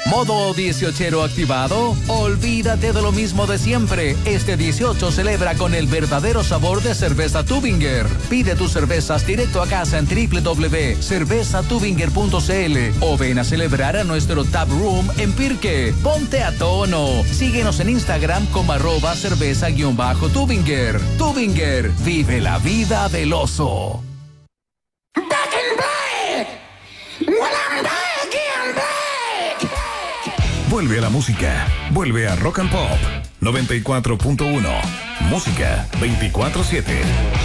¿Modo 18 activado? Olvídate de lo mismo de siempre. Este 18 celebra con el verdadero sabor de cerveza Tubinger. Pide tus cervezas directo a casa en www.cervezatubinger.cl o ven a celebrar a nuestro Tap Room en Pirque. Ponte a tono. Síguenos en Instagram como @cerveza_Tubinger. Tubinger, vive la vida del oso. Back in black. Well, I'm back in black. Vuelve a la música. Vuelve a Rock and Pop 94.1. Música 24/7.